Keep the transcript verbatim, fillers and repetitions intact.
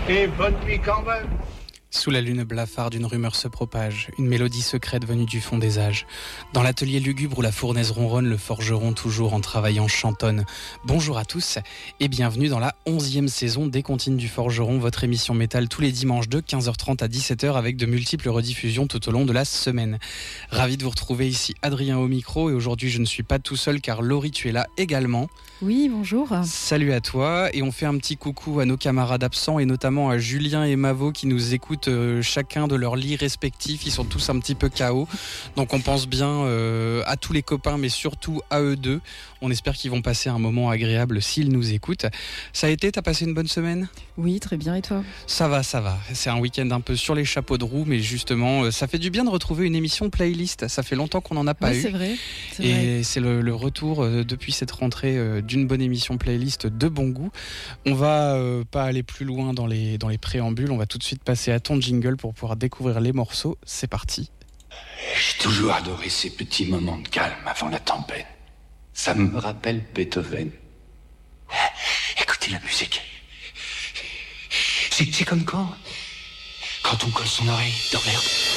Et bonne nuit quand même. Sous la lune blafarde, une rumeur se propage, une mélodie secrète venue du fond des âges. Dans l'atelier lugubre où la fournaise ronronne, le forgeron toujours en travaillant chantonne. Bonjour à tous et bienvenue dans la onzième saison des Comptines du Forgeron, votre émission métal tous les dimanches de quinze heures trente à dix-sept heures avec de multiples rediffusions tout au long de la semaine. Ravi de vous retrouver ici, Adrien au micro, et aujourd'hui je ne suis pas tout seul car Laurie, tu es là également. Oui, bonjour. Salut à toi, et on fait un petit coucou à nos camarades absents et notamment à Julien et Mavo qui nous écoutent euh, chacun de leur lit respectif. Ils sont tous un petit peu K O, donc on pense bien euh, à tous les copains mais surtout à eux deux. On espère qu'ils vont passer un moment agréable s'ils nous écoutent. Ça a été, t'as passé une bonne semaine ? Oui, très bien, et toi ? Ça va, ça va. C'est un week-end un peu sur les chapeaux de roue, mais justement, euh, ça fait du bien de retrouver une émission playlist. Ça fait longtemps qu'on n'en a pas oui, eu. c'est vrai. C'est et vrai. c'est le, le retour euh, depuis cette rentrée euh, d'une bonne émission playlist de bon goût. On va euh, pas aller plus loin dans les, dans les préambules. On va tout de suite passer à ton jingle pour pouvoir découvrir les morceaux. C'est parti. J'ai toujours adoré ces petits moments de calme avant la tempête. Ça me rappelle Beethoven. Écoutez la musique. C'est, c'est comme quand Quand on colle son oreille dans l'herbe.